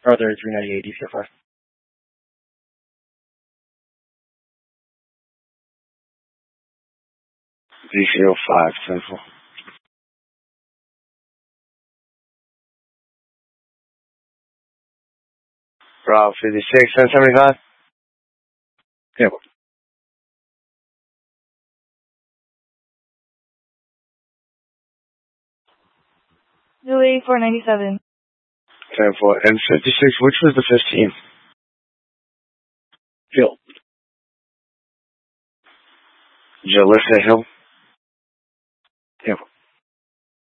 Brother 398 DCFR. DC-05, Central. Bravo 56, 1075. Yeah. Louis 497. 10-4. And 56, which was the 15? Hill. Jalissa Hill.